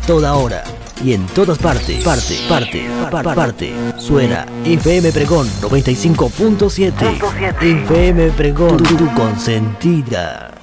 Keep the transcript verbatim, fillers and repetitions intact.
toda hora y en todas partes. Parte, parte, parte, parte. Suena F M Pregón noventa y cinco punto siete. F M Pregón, tu, tu consentida.